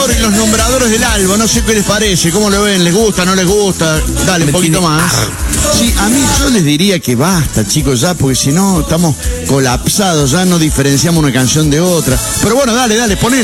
nombrador y los nombradores del Albo, no sé qué les parece, cómo lo ven, les gusta, no les gusta, dale un poquito más. Sí, a mí yo les diría que basta, chicos, ya, porque si no estamos colapsados, ya no diferenciamos una canción de otra. Pero bueno, dale, poné.